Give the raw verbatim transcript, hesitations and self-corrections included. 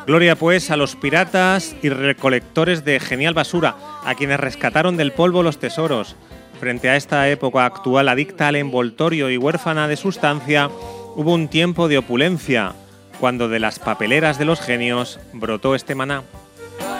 Gloria pues a los piratas y recolectores de genial basura, a quienes rescataron del polvo los tesoros. Frente a esta época actual adicta al envoltorio y huérfana de sustancia, hubo un tiempo de opulencia, cuando de las papeleras de los genios brotó este maná.